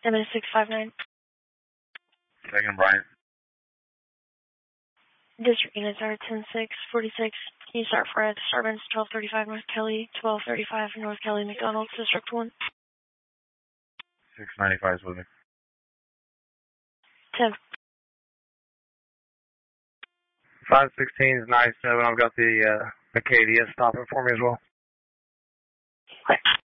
659. Second, Bryant. District units are 10-6-46. Can you start for disturbance 1235 North Kelly, 1235 North Kelly McDonald's, District 1? 695 is with me. 10. 516 is 97. I've got the Acadia stopping for me as well. Right.